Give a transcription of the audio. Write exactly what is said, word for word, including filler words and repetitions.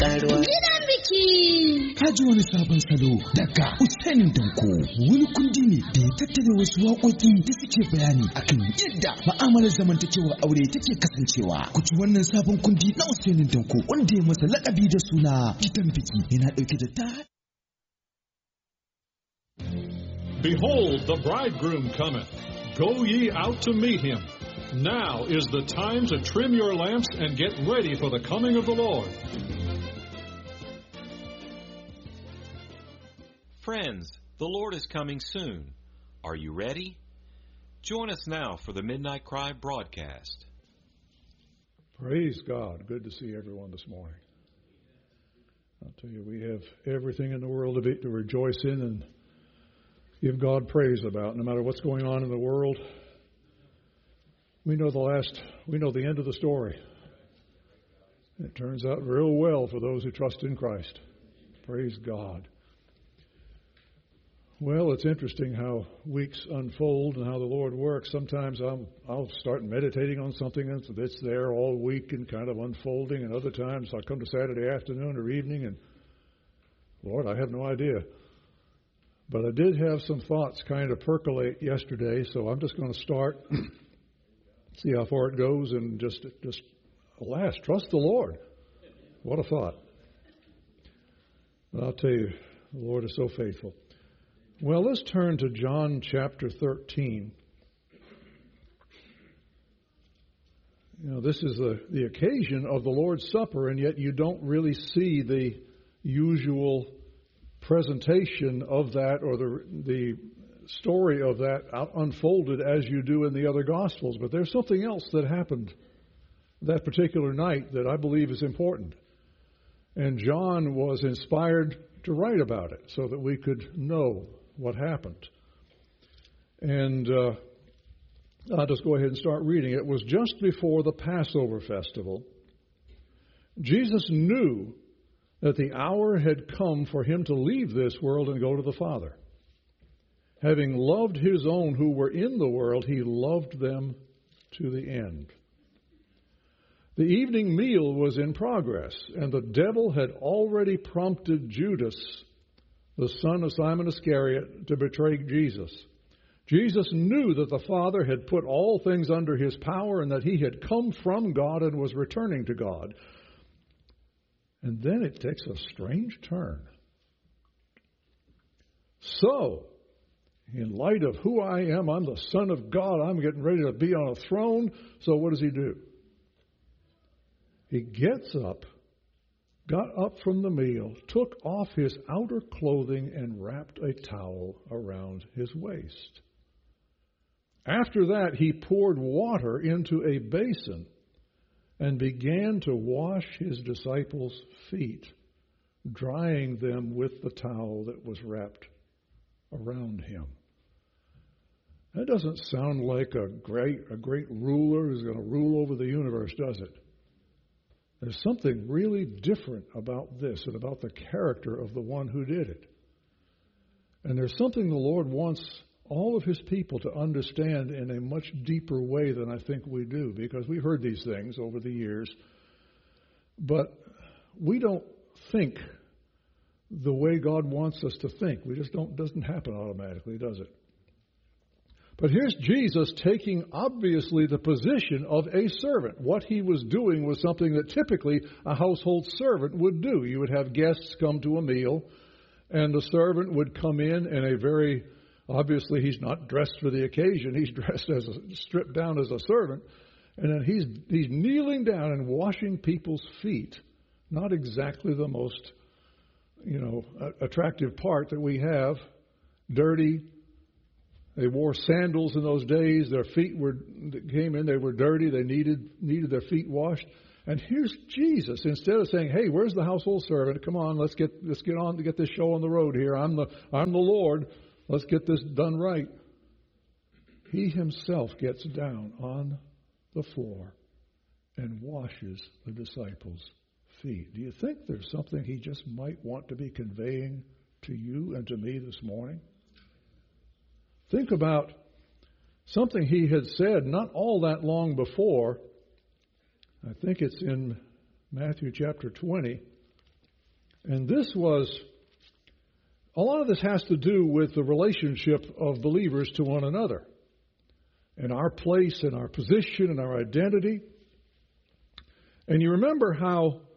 Gidan biki! Ka ji wani sabon salo daga Usainin Danko, wani kundi ne da ya tattare wasu waƙoƙi da suke bayani akan yadda ma'amalar zamantakewar aure take kasancewa. Ku ji wannan sabon kundi na Usainin Danko wanda ya masa laƙabi da suna Gidan biki, yana ɗauke da ta. Behold, the bridegroom cometh. Go ye out to meet him. Now is the time to trim your lamps and get ready for the coming of the Lord. Friends, the Lord is coming soon. Are you ready? Join us now for the Midnight Cry broadcast. Praise God. Good to see everyone this morning. I'll tell you, we have everything in the world to, be, to rejoice in and give God praise about. No matter what's going on in the world, we know the last, we know the end of the story. It turns out real well for those who trust in Christ. Praise God. Well, it's interesting how weeks unfold and how the Lord works. Sometimes I'll, I'll start meditating on something that's there all week and kind of unfolding, and other times I'll come to Saturday afternoon or evening and, Lord, I have no idea. But I did have some thoughts kind of percolate yesterday, so I'm just going to start, see how far it goes, and just, just, alas, trust the Lord. What a thought. But I'll tell you, the Lord is so faithful. Well, let's turn to John chapter thirteen. You know, this is the, the occasion of the Lord's Supper, and yet you don't really see the usual presentation of that or the the story of that unfolded as you do in the other Gospels. But there's something else that happened that particular night that I believe is important. And John was inspired to write about it so that we could know what happened. And uh, I'll just go ahead and start reading. It was just before the Passover festival. Jesus knew that the hour had come for him to leave this world and go to the Father. Having loved his own who were in the world, he loved them to the end. The evening meal was in progress, and the devil had already prompted Judas, the son of Simon Iscariot, to betray Jesus. Jesus knew that the Father had put all things under his power and that he had come from God and was returning to God. And then it takes a strange turn. So, in light of who I am, I'm the Son of God, I'm getting ready to be on a throne. So what does he do? He gets up, got up from the meal, took off his outer clothing, and wrapped a towel around his waist. After that, he poured water into a basin and began to wash his disciples' feet, drying them with the towel that was wrapped around him. That doesn't sound like a great, a great ruler who's going to rule over the universe, does it? There's something really different about this and about the character of the one who did it. And there's something the Lord wants all of his people to understand in a much deeper way than I think we do, because we've heard these things over the years, but we don't think the way God wants us to think. We just don't, it doesn't happen automatically, does it? But here's Jesus taking, obviously, the position of a servant. What he was doing was something that typically a household servant would do. You would have guests come to a meal, and the servant would come in in a very, obviously he's not dressed for the occasion. He's dressed as a, stripped down as a servant. And then he's, he's kneeling down and washing people's feet. Not exactly the most, you know, attractive part that we have. Dirty. They wore sandals in those days. Their feet were came in. They were dirty. They needed needed their feet washed. And here's Jesus. Instead of saying, "Hey, where's the household servant? Come on, let's get let's get on to get this show on the road here. I'm the I'm the Lord. Let's get this done right." He himself gets down on the floor and washes the disciples' feet. Do you think there's something he just might want to be conveying to you and to me this morning? Think about something he had said not all that long before. I think it's in Matthew chapter twenty. And this was, a lot of this has to do with the relationship of believers to one another, and our place and our position and our identity. And you remember how